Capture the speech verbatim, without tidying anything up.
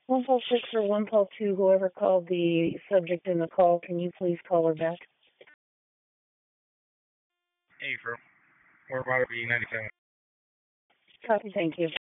One call six or one call two, whoever called the subject in the call, can you please call her back? April. Or about B ninety-seven. Copy, thank you.